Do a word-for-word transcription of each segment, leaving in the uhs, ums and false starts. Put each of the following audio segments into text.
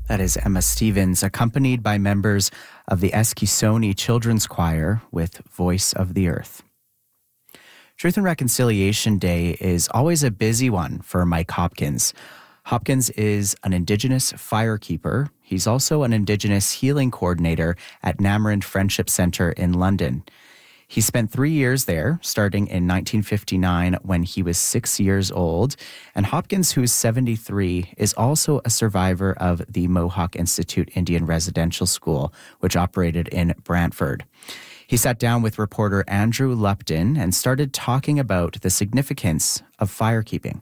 That is Emma Stevens, accompanied by members of the Eskisoni Children's Choir with Voice of the Earth. Truth and Reconciliation Day is always a busy one for Mike Hopkins. Hopkins is an Indigenous firekeeper. He's also an Indigenous healing coordinator at Namarand Friendship Centre in London. He spent three years there, starting in nineteen fifty-nine when he was six years old. And Hopkins, who's seventy-three, is also a survivor of the Mohawk Institute Indian Residential School, which operated in Brantford. He sat down with reporter Andrew Lupton and started talking about the significance of firekeeping.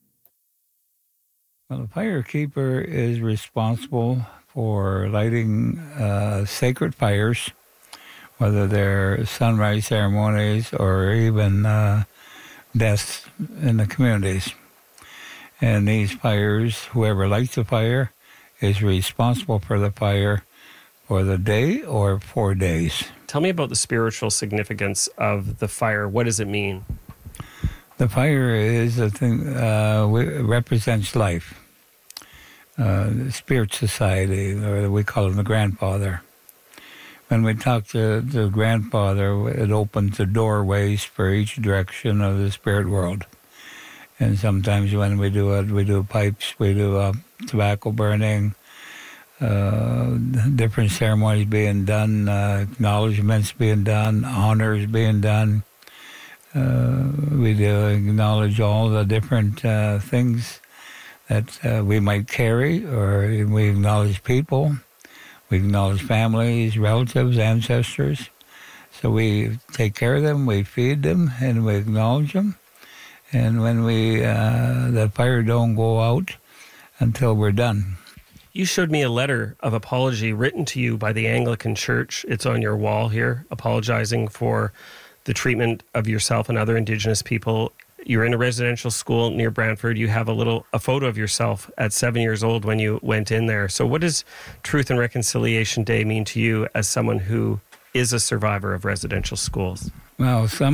Well, the firekeeper is responsible for lighting uh, sacred fires, whether they're sunrise ceremonies or even uh, deaths in the communities. And these fires, whoever lights the fire is responsible for the fire for the day or four days. Tell me about the spiritual significance of the fire. What does it mean? The fire is a thing, uh, represents life. Uh, the Spirit Society, or we call him the grandfather. When we talk to the grandfather, it opens the doorways for each direction of the spirit world. And sometimes when we do it, we do pipes, we do uh, tobacco burning, uh, different ceremonies being done, uh, acknowledgments being done, honors being done. Uh, we do acknowledge all the different uh, things that uh, we might carry, or we acknowledge people. We acknowledge families, relatives, ancestors. So we take care of them, we feed them, and we acknowledge them. And when we, uh, the fire don't go out until we're done. You showed me a letter of apology written to you by the Anglican Church. It's on your wall here, apologizing for the treatment of yourself and other Indigenous people. You're in a residential school near Brantford. You have a little a photo of yourself at seven years old when you went in there. So what does Truth and Reconciliation Day mean to you as someone who is a survivor of residential schools? Well, some